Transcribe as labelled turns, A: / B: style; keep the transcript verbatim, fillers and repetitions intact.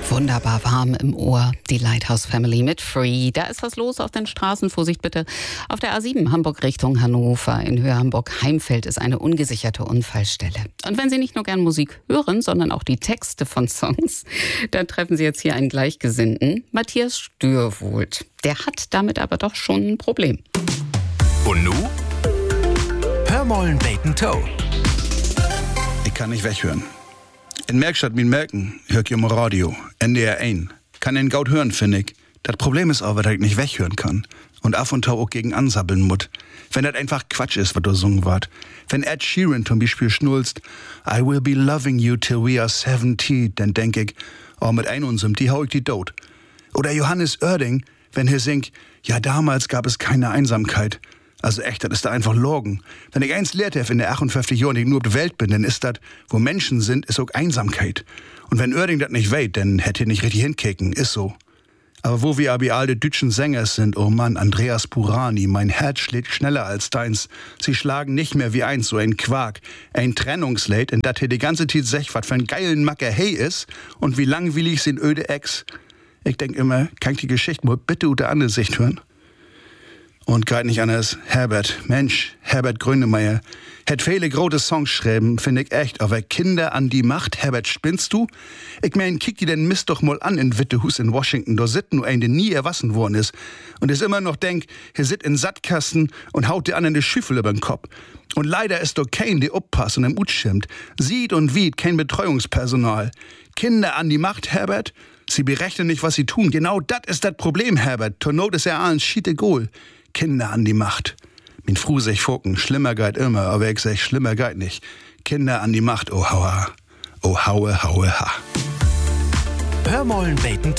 A: Wunderbar warm im Ohr, die Lighthouse Family mit Free. Da ist was los auf den Straßen. Vorsicht bitte. Auf der A sieben Hamburg Richtung Hannover in Höhe Hamburg-Heimfeld ist eine ungesicherte Unfallstelle. Und wenn Sie nicht nur gern Musik hören, sondern auch die Texte von Songs, dann treffen Sie jetzt hier einen Gleichgesinnten, Matthias Stürwold. Der hat damit aber doch schon ein Problem.
B: Und nu? Hör mollen Bacon Toe.
C: Ich kann nicht weghören. In Merkstadt min Merken hör ich im Radio, N D R eins. Kann ihn gut hören, finde ich. Das Problem ist aber, dass ich nicht weghören kann. Und af und tau auch gegen ansabbeln mut. Wenn das einfach Quatsch ist, was du sungen wart. Wenn Ed Sheeran zum Beispiel schnulzt, I will be loving you till we are seventy, dann denk ich, oh, mit ein unsem, die hau ich die tot. Oder Johannes Oerding, wenn er singt, ja, damals gab es keine Einsamkeit. Also echt, das ist da einfach Logen. Wenn ich eins lehrt in der achtundfünfzig Jahren, die ich nur auf der Welt bin, dann ist das, wo Menschen sind, ist auch Einsamkeit. Und wenn Oerding das nicht weht, dann hätte er nicht richtig hinkicken, ist so. Aber wo wir aber alte deutschen Sänger sind, oh Mann, Andreas Burani, mein Herz schlägt schneller als deins. Sie schlagen nicht mehr wie eins, so ein Quark, ein Trennungslied, in dat hier die ganze Zeit sech, wat für ein geilen Macker hey ist und wie langweilig sind öde Ex. Ich denk immer, kann ich die Geschichte mal bitte unter andere Sicht hören? Und geht nicht anders, Herbert, Mensch, Herbert Grönemeyer, hat viele große Songs geschrieben, finde ich echt, aber Kinder an die Macht, Herbert, spinnst du? Ich mein, kick dir den Mist doch mal an in Wittehus in Washington, da sitzt nur ein, der nie erwachsen worden ist und es immer noch denkt, er sitzt in Sattkasten und haut dir an in die Schüffel über den Kopf. Und leider ist doch kein, der uppasst und im Ut schimmt, sieht und wiet kein Betreuungspersonal. Kinder an die Macht, Herbert, sie berechnen nicht, was sie tun. Genau das ist das Problem, Herbert. Zur Not ist er allen schiete Goal. Kinder an die Macht. Min Fru sech Foken, schlimmer geit immer, aber ich sech, schlimmer geit nicht. Kinder an die Macht, oh hauer, oh haue, haue, ha.
B: Hör mollen Bacon Toe.